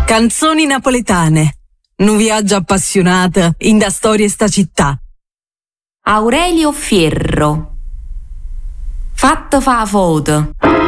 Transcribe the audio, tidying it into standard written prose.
Canzoni napoletane. Un viaggio appassionato in da storia sta città. Aurelio Fierro. Fatto fa foto.